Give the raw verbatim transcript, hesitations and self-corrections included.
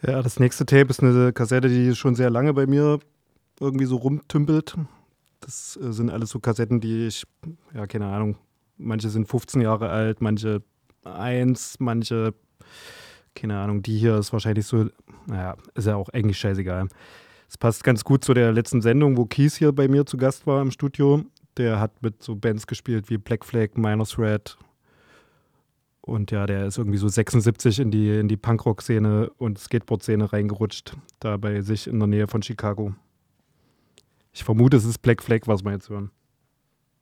Ja, das nächste Tape ist eine Kassette, die schon sehr lange bei mir irgendwie so rumtümpelt. Das äh, sind alles so Kassetten, die ich, ja, keine Ahnung, manche sind fünfzehn Jahre alt, manche eins, manche, keine Ahnung, die hier ist wahrscheinlich so, naja, ist ja auch eigentlich scheißegal. Es passt ganz gut zu der letzten Sendung, wo Keith hier bei mir zu Gast war im Studio. Der hat mit so Bands gespielt wie Black Flag, Minor Threat. Und ja, der ist irgendwie so sechsundsiebzig in die, in die Punkrock-Szene und Skateboard-Szene reingerutscht, da bei sich in der Nähe von Chicago. Ich vermute, es ist Black Flag, was wir jetzt hören.